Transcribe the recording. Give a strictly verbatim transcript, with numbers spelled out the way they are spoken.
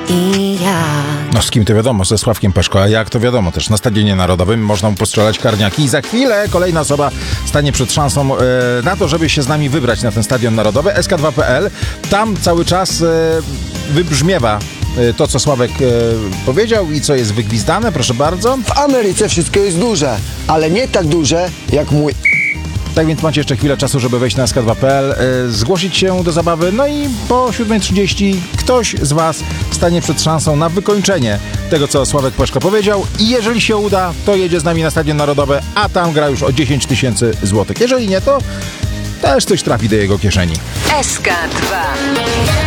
i ja. No z kim to wiadomo, ze Sławkiem Peszko, a jak to wiadomo też, na Stadionie Narodowym można mu postrzelać karniaki i za chwilę kolejna osoba stanie przed szansą e, na to, żeby się z nami wybrać na ten Stadion Narodowy. S K dwa kropka P L, tam cały czas e, wybrzmiewa e, to, co Sławek e, powiedział i co jest wygwizdane, proszę bardzo. W Ameryce wszystko jest duże, ale nie tak duże jak mój... Tak więc macie jeszcze chwilę czasu, żeby wejść na S K dwa kropka P L, e, zgłosić się do zabawy, no i po siódma trzydzieści ktoś z Was stanie przed szansą na wykończenie tego, co Sławek Peszko powiedział i jeżeli się uda, to jedzie z nami na Stadion Narodowy, a tam gra już o dziesięć tysięcy złotych. Jeżeli nie, to też coś trafi do jego kieszeni. S K dwa.